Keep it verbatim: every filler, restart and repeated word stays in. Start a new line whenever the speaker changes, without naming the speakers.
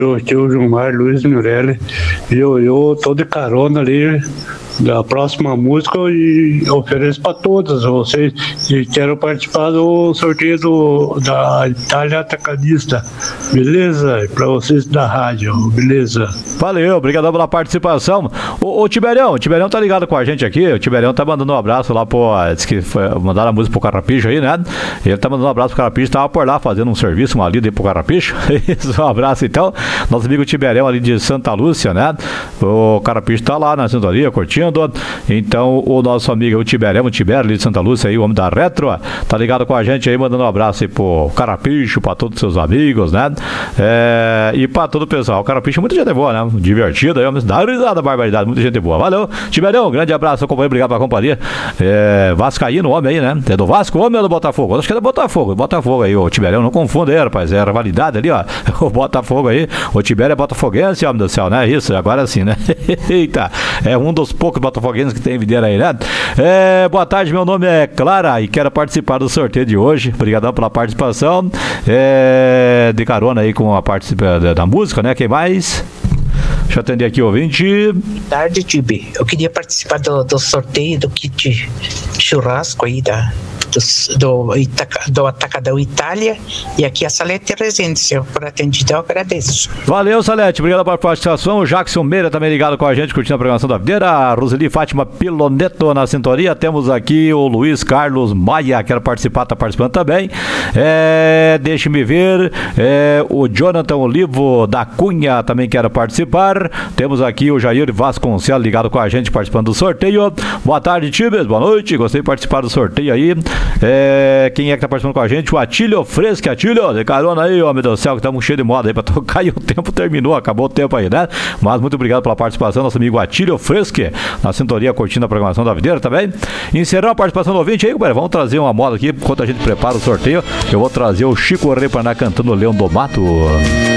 O tio Gilmar Luiz Mirelli, eu, eu tô de carona ali da próxima música e ofereço para todas vocês que quero participar do sorteio do, da Itália Atacadista, beleza? Para vocês da rádio, beleza?
Valeu, obrigado pela participação. O, o Tiberião, o Tiberião tá ligado com a gente aqui, o Tiberião tá mandando um abraço lá pro, disse que foi, mandaram a música pro Carrapicho aí, né? Ele tá mandando um abraço pro Carrapicho, tava por lá fazendo um serviço, uma lida aí pro Carrapicho. Isso, um abraço então, nosso amigo Tiberião ali de Santa Lúcia, né? O Carrapicho tá lá na sintonia, curtindo. Então, o nosso amigo o Tiberião, o Tibério ali de Santa Lúcia aí, o homem da Retro, tá ligado com a gente aí, mandando um abraço aí pro Carrapicho, pra todos os seus amigos, né? É, e pra todo o pessoal. O Carrapicho, muita gente boa, né? Divertido aí, dá risada, barbaridade, muita gente boa. Valeu, Tiberião, um grande abraço, companheiro, obrigado pela companhia. É, Vascaíno, homem aí, né? É do Vasco, homem ou do Botafogo? Acho que é do Botafogo, Botafogo aí, o Tiberião, não confunda aí, rapaz, é a rivalidade ali, ó, o Botafogo aí, o Tibério é botafoguense, homem do céu, né? Isso, agora sim, né? Eita, é um dos poucos botafoguenses que tem videira aí, né? É, boa tarde, meu nome é Clara e quero participar do sorteio de hoje. Obrigadão pela participação. É, de carona aí com a parte da, da música, né? Quem mais? Deixa eu atender aqui o ouvinte.
Boa tarde, Tibi. Eu queria participar do, do sorteio do kit churrasco aí da, do, do, Itaca, do Atacadão Itália, e aqui a Salete Residência. Por atendidão, eu agradeço.
Valeu, Salete. Obrigado pela participação. O Jackson Meira também ligado com a gente, curtindo a programação da videira. A Roseli Fátima Piloneto na sintonia. Temos aqui o Luiz Carlos Maia, quer participar, está participando também. É, deixe-me ver. É, o Jonathan Olivo da Cunha também quer participar. Temos aqui o Jair Vasconcelos ligado com a gente, participando do sorteio. Boa tarde, Tibes. Boa noite. Gostei de participar do sorteio aí. É, quem é que tá participando com a gente? O Atílio Fresque. Atílio, de carona aí, homem do céu, que estamos cheio de moda aí pra tocar e o tempo terminou, acabou o tempo aí, né? Mas muito obrigado pela participação, nosso amigo Atílio Fresque, na sintonia, curtindo a programação da videira também. Encerrando a participação do ouvinte aí, galera, vamos trazer uma moda aqui, enquanto a gente prepara o sorteio, eu vou trazer o Chico Repaná cantando Leão do Mato.